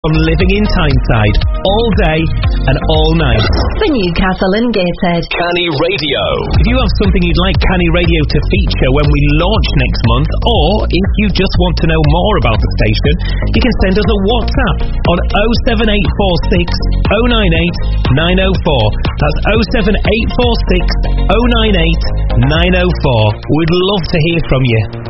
from living in Tyneside, all day and all night. For Newcastle and Gateshead, Canny Radio. If you have something you'd like Canny Radio to feature when we launch next month, or if you just want to know more about the station, you can send us a WhatsApp on 07846 098 904. That's 07846 098 904. We'd love to hear from you.